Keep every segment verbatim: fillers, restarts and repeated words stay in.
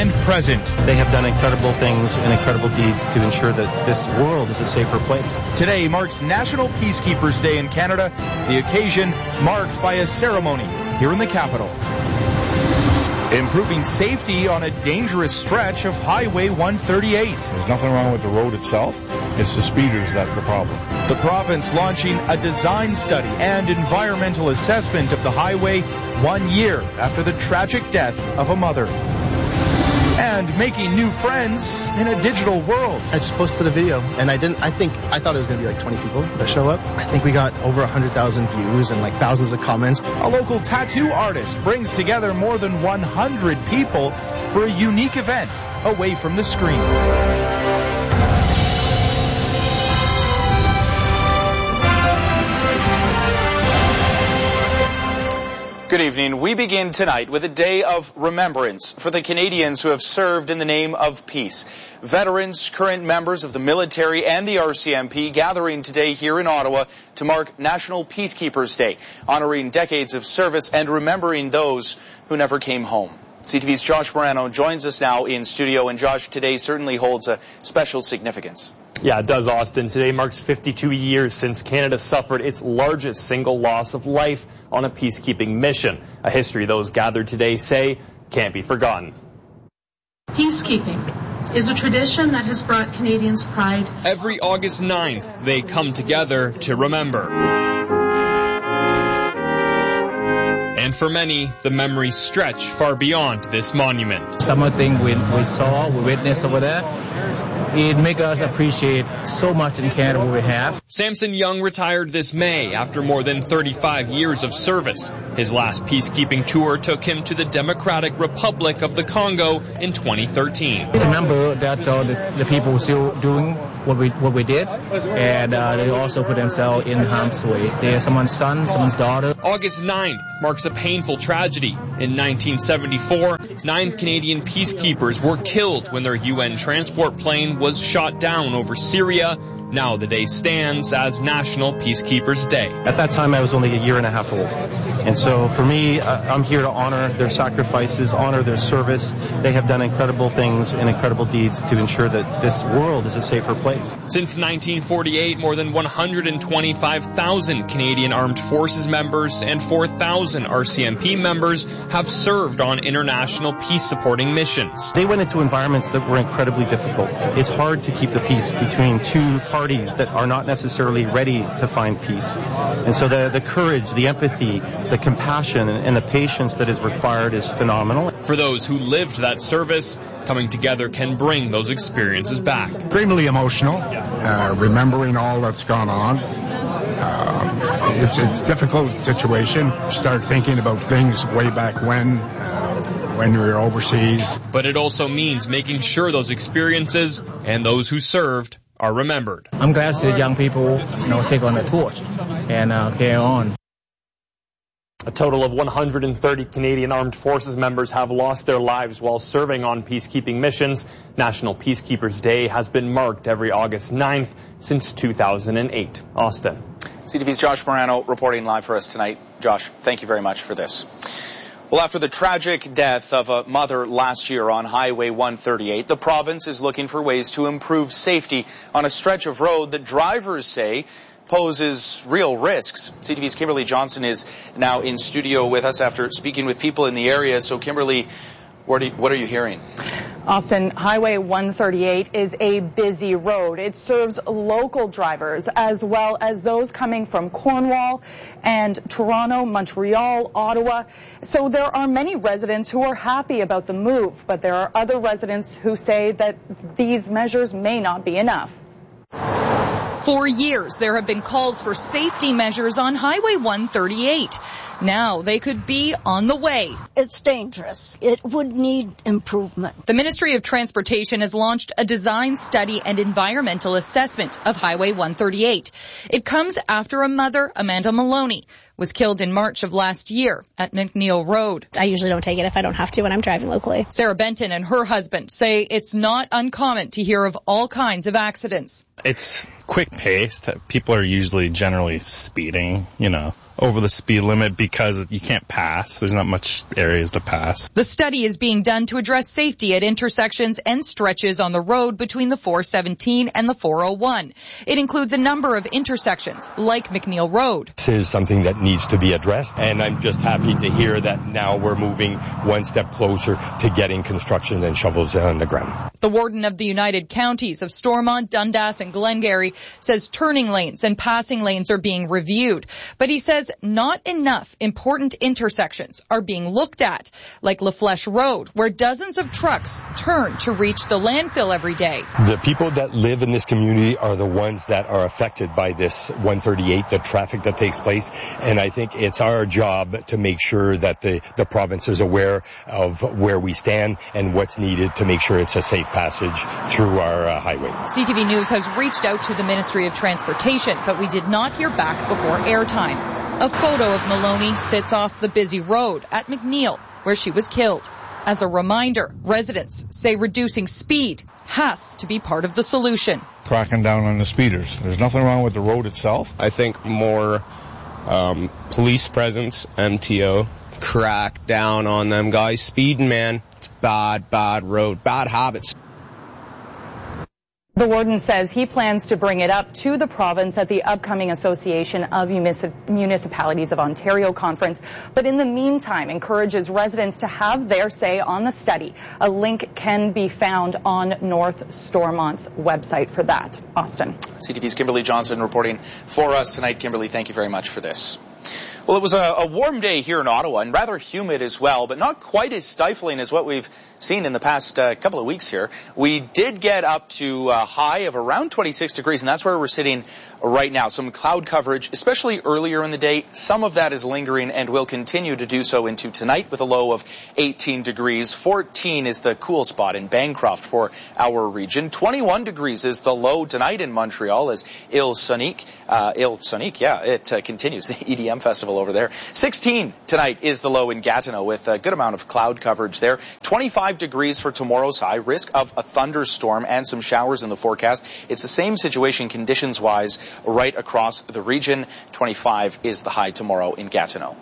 and present. They have done incredible things and incredible deeds to ensure that this world is a safer place. Today marks National Peacekeepers Day in Canada, the occasion marked by a ceremony here in the capital. Improving safety on a dangerous stretch of Highway one thirty-eight. There's nothing wrong with the road itself. It's the speeders that's the problem. The province launching a design study and environmental assessment of the highway one year after the tragic death of a mother. And making new friends in a digital world. I just posted a video, and I didn't. I think I thought it was going to be like twenty people that show up. I think we got over one hundred thousand views and like thousands of comments. A local tattoo artist brings together more than one hundred people for a unique event away from the screens. Good evening. We begin tonight with a day of remembrance for the Canadians who have served in the name of peace. Veterans, current members of the military and the R C M P gathering today here in Ottawa to mark National Peacekeepers Day, honoring decades of service and remembering those who never came home. C T V's Josh Morano joins us now in studio, and Josh, today certainly holds a special significance. Yeah, it does, Austin. Today marks fifty-two years since Canada suffered its largest single loss of life on a peacekeeping mission, a history those gathered today say can't be forgotten. Peacekeeping is a tradition that has brought Canadians pride. Every August ninth, they come together to remember. And for many, the memories stretch far beyond this monument. Some of the things we, we saw, we witnessed over there, it makes us appreciate so much in Canada what we have. Samson Young retired this May after more than thirty-five years of service. His last peacekeeping tour took him to the Democratic Republic of the Congo in twenty thirteen. Remember that uh, the, the people still doing what we what we did, and uh, they also put themselves in harm's way. They're someone's son, someone's daughter. August ninth marks a painful tragedy. In nineteen seventy-four, nine Canadian peacekeepers were killed when their U N transport plane was shot down over Syria. Now the day stands as National Peacekeepers Day. At that time, I was only a year and a half old. And so for me, uh, I'm here to honor their sacrifices, honor their service. They have done incredible things and incredible deeds to ensure that this world is a safer place. Since nineteen forty-eight, more than one hundred twenty-five thousand Canadian Armed Forces members and four thousand R C M P members have served on international peace-supporting missions. They went into environments that were incredibly difficult. It's hard to keep the peace between two parties that are not necessarily ready to find peace. And so the, the courage, the empathy, the compassion, and the patience that is required is phenomenal. For those who lived that service, coming together can bring those experiences back. Extremely emotional, uh, remembering all that's gone on. Uh, it's, it's a difficult situation. Start thinking about things way back when, uh, when we were overseas. But it also means making sure those experiences and those who served are remembered. I'm glad to see the young people, you know, take on the torch and uh, carry on. A total of one hundred thirty Canadian Armed Forces members have lost their lives while serving on peacekeeping missions. National Peacekeepers Day has been marked every August ninth since two thousand eight. Austin. C T V's Josh Morano reporting live for us tonight. Josh, thank you very much for this. Well, after the tragic death of a mother last year on Highway one thirty-eight, the province is looking for ways to improve safety on a stretch of road that drivers say poses real risks. C T V's Kimberly Johnson is now in studio with us after speaking with people in the area. So, Kimberly, what are you, what are you hearing? Austin, Highway one thirty-eight is a busy road. It serves local drivers as well as those coming from Cornwall and Toronto, Montreal, Ottawa. So there are many residents who are happy about the move, but there are other residents who say that these measures may not be enough. For years, there have been calls for safety measures on Highway one thirty-eight. Now they could be on the way. It's dangerous. It would need improvement. The Ministry of Transportation has launched a design study and environmental assessment of Highway one thirty-eight. It comes after a mother, Amanda Maloney, was killed in March of last year at McNeil Road. I usually don't take it if I don't have to when I'm driving locally. Sarah Benton and her husband say it's not uncommon to hear of all kinds of accidents. It's quick paced. People are usually generally speeding, you know, over the speed limit because you can't pass. There's not much areas to pass. The study is being done to address safety at intersections and stretches on the road between the four seventeen and the four oh one. It includes a number of intersections like McNeil Road. This is something that needs to be addressed, and I'm just happy to hear that now we're moving one step closer to getting construction and shovels on the ground. The warden of the United Counties of Stormont, Dundas, and Glengarry says turning lanes and passing lanes are being reviewed, but he says not enough important intersections are being looked at, like La Flèche Road, where dozens of trucks turn to reach the landfill every day. The people that live in this community are the ones that are affected by this one thirty-eight, the traffic that takes place, and I think it's our job to make sure that the, the province is aware of where we stand and what's needed to make sure it's a safe passage through our uh, highway. C T V News has reached out to the Ministry of Transportation, but we did not hear back before airtime. A photo of Maloney sits off the busy road at McNeil, where she was killed. As a reminder, residents say reducing speed has to be part of the solution. Cracking down on the speeders. There's nothing wrong with the road itself. I think more um, police presence, M T O, crack down on them guys. Speeding, man, it's bad, bad road, bad habits. The warden says he plans to bring it up to the province at the upcoming Association of Municipalities of Ontario conference, but in the meantime encourages residents to have their say on the study. A link can be found on North Stormont's website for that. Austin. C T V's Kimberly Johnson reporting for us tonight. Kimberly, thank you very much for this. Well, it was a, a warm day here in Ottawa and rather humid as well, but not quite as stifling as what we've seen in the past uh, couple of weeks here. We did get up to a high of around twenty-six degrees, and that's where we're sitting right now. Some cloud coverage, especially earlier in the day. Some of that is lingering and will continue to do so into tonight with a low of eighteen degrees. fourteen is the cool spot in Bancroft for our region. twenty-one degrees is the low tonight in Montreal as Île Sonique, uh, Île Sonique, yeah, it uh, continues, the E D M festival over there. sixteen tonight is the low in Gatineau with a good amount of cloud coverage there. twenty-five degrees for tomorrow's high. Risk of a thunderstorm and some showers in the forecast. It's the same situation conditions-wise right across the region. twenty-five is the high tomorrow in Gatineau.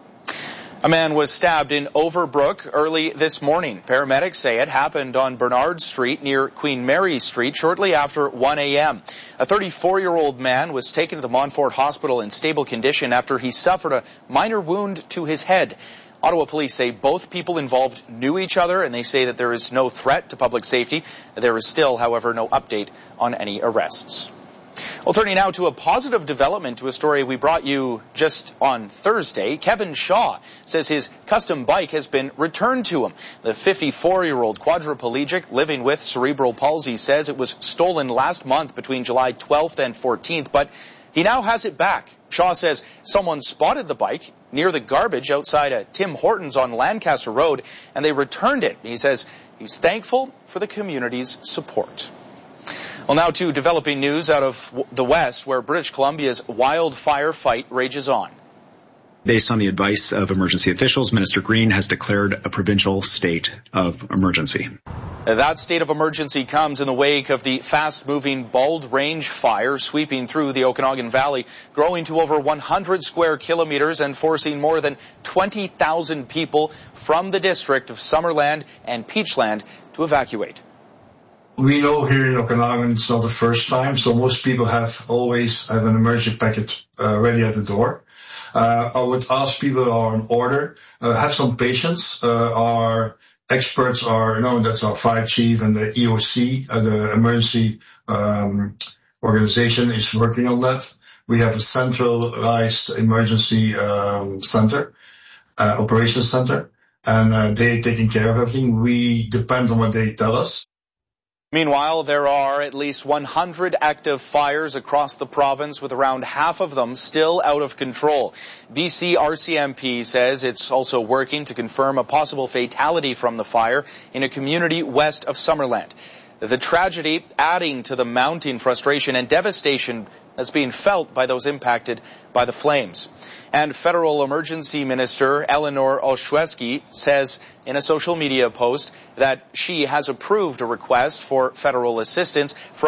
A man was stabbed in Overbrook early this morning. Paramedics say it happened on Bernard Street near Queen Mary Street shortly after one a m A thirty-four-year-old man was taken to the Montfort Hospital in stable condition after he suffered a minor wound to his head. Ottawa police say both people involved knew each other, and they say that there is no threat to public safety. There is still, however, no update on any arrests. Well, turning now to a positive development to a story we brought you just on Thursday. Kevin Shaw says his custom bike has been returned to him. The fifty-four-year-old quadriplegic living with cerebral palsy says it was stolen last month between July twelfth and fourteenth, but he now has it back. Shaw says someone spotted the bike near the garbage outside a Tim Hortons on Lancaster Road, and they returned it. He says he's thankful for the community's support. Well, now to developing news out of the West, where British Columbia's wildfire fight rages on. Based on the advice of emergency officials, Minister Green has declared a provincial state of emergency. That state of emergency comes in the wake of the fast-moving Bald Range fire sweeping through the Okanagan Valley, growing to over one hundred square kilometers and forcing more than twenty thousand people from the district of Summerland and Peachland to evacuate. We know here in Okanagan it's not the first time, so most people have always have an emergency packet uh, ready at the door. Uh, I would ask people who are on order, uh, have some patience. Uh, our experts are, you know, that's our fire chief and the E O C, uh, the emergency um, organization is working on that. We have a centralized emergency um, center, uh, operations center, and uh, they're taking care of everything. We depend on what they tell us. Meanwhile, there are at least one hundred active fires across the province, with around half of them still out of control. B C R C M P says it's also working to confirm a possible fatality from the fire in a community west of Summerland. The tragedy adding to the mounting frustration and devastation that's being felt by those impacted by the flames. And Federal Emergency Minister Eleanor Olszewski says in a social media post that she has approved a request for federal assistance from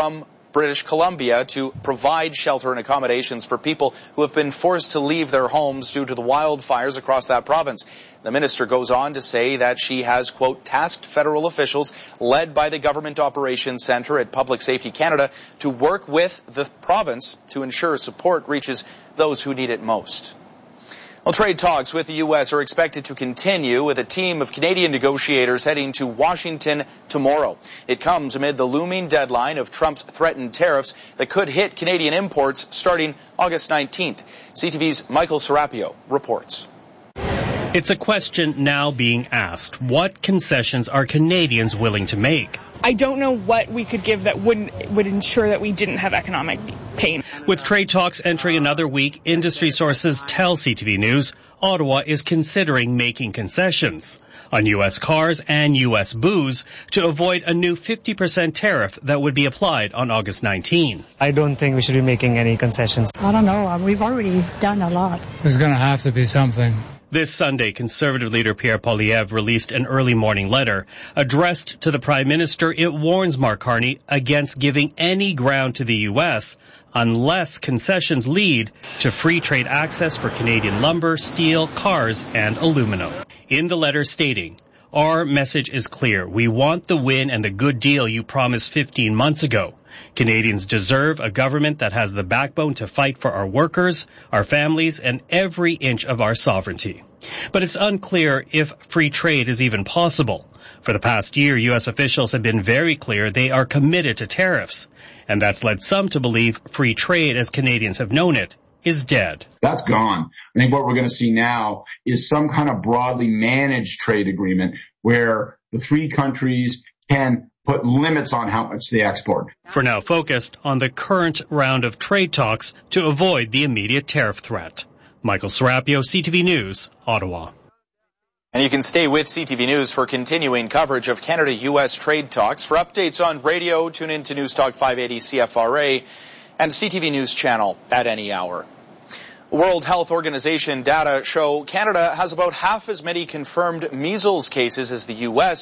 British Columbia to provide shelter and accommodations for people who have been forced to leave their homes due to the wildfires across that province. The minister goes on to say that she has, quote, tasked federal officials led by the Government Operations Centre at Public Safety Canada to work with the province to ensure support reaches those who need it most. Well, trade talks with the U S are expected to continue with a team of Canadian negotiators heading to Washington tomorrow. It comes amid the looming deadline of Trump's threatened tariffs that could hit Canadian imports starting August nineteenth. C T V's Michael Serapio reports. It's a question now being asked. What concessions are Canadians willing to make? I don't know what we could give that wouldn't would ensure that we didn't have economic pain. With trade talks entering another week, industry sources tell C T V News Ottawa is considering making concessions on U S cars and U S booze to avoid a new fifty percent tariff that would be applied on August nineteenth. I don't think we should be making any concessions. I don't know. We've already done a lot. There's going to have to be something. This Sunday, Conservative leader Pierre Poilievre released an early morning letter addressed to the Prime Minister. It warns Mark Carney against giving any ground to the U S unless concessions lead to free trade access for Canadian lumber, steel, cars, and aluminum. In the letter stating, our message is clear. We want the win and the good deal you promised fifteen months ago. Canadians deserve a government that has the backbone to fight for our workers, our families, and every inch of our sovereignty. But it's unclear if free trade is even possible. For the past year, U S officials have been very clear they are committed to tariffs. And that's led some to believe free trade, as Canadians have known it, is dead. That's gone. I think what we're going to see now is some kind of broadly managed trade agreement where the three countries can put limits on how much they export. For now focused on the current round of trade talks to avoid the immediate tariff threat. Michael Serapio, C T V News, Ottawa. And you can stay with C T V News for continuing coverage of Canada-U S trade talks. For updates on radio, tune in to News Talk five eighty C F R A and C T V News channel at any hour. World Health Organization data show Canada has about half as many confirmed measles cases as the U S